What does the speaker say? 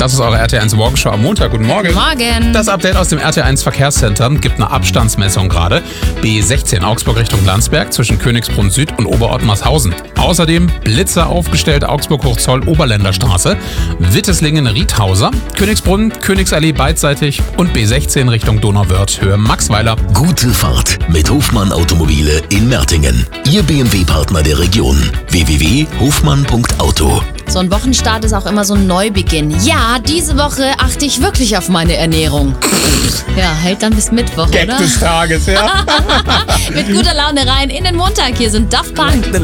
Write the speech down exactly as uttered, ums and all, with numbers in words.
Das ist eure R T eins Morgenshow am Montag. Guten Morgen. Morgen. Das Update aus dem R T eins Verkehrscenter gibt eine Abstandsmessung gerade. B sechzehn Augsburg Richtung Landsberg zwischen Königsbrunn Süd und Oberort-Masshausen. Außerdem Blitzer aufgestellt Augsburg-Hochzoll Oberländerstraße, Witteslingen-Riedhauser, Königsbrunn, Königsallee beidseitig und B sechzehn Richtung Donauwörth Höhe Maxweiler. Gute Fahrt mit Hofmann Automobile in Mertingen. Ihr B M W-Partner der Region. w w w punkt hofmann punkt auto. So ein Wochenstart ist auch immer so ein Neubeginn. Ja, diese Woche achte ich wirklich auf meine Ernährung. Ja, hält dann bis Mittwoch, Gag oder? des Tages, ja. Mit guter Laune rein in den Montag. Hier sind Daft Punk.